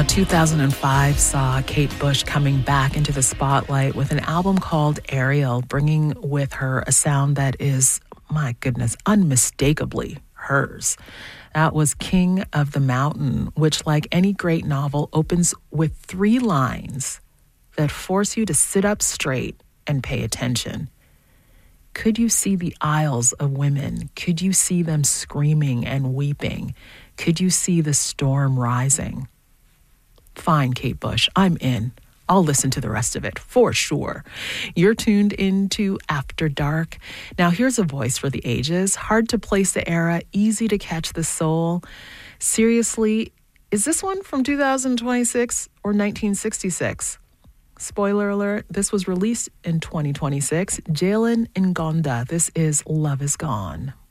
Now, 2005 saw Kate Bush coming back into the spotlight with an album called Ariel, bringing with her a sound that is, my goodness, unmistakably hers. That was King of the Mountain, which, like any great novel, opens with 3 lines that force you to sit up straight and pay attention. Could you see the aisles of women? Could you see them screaming and weeping? Could you see the storm rising? Fine, Kate Bush, I'm in. I'll listen to the rest of it, for sure. You're tuned into After Dark. Now, here's a voice for the ages. Hard to place the era, easy to catch the soul. Seriously, is this one from 2026 or 1966? Spoiler alert, this was released in 2026. Jalen Ngonda. This is Love Is Gone.